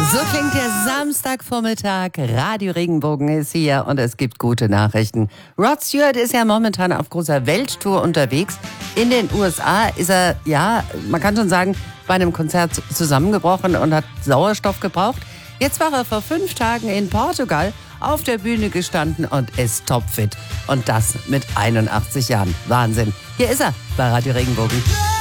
So klingt der Samstagvormittag. Radio Regenbogen ist hier und es gibt gute Nachrichten. Rod Stewart ist ja momentan auf großer Welttour unterwegs. In den USA ist er, ja, man kann schon sagen, bei einem Konzert zusammengebrochen und hat Sauerstoff gebraucht. Jetzt war er vor 5 Tagen in Portugal auf der Bühne gestanden und ist topfit. Und das mit 81 Jahren. Wahnsinn. Hier ist er bei Radio Regenbogen.